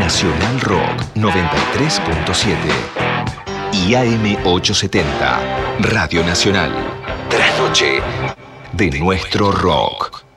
Nacional Rock 93.7 y AM 870, Radio Nacional. Trasnoche de nuestro rock.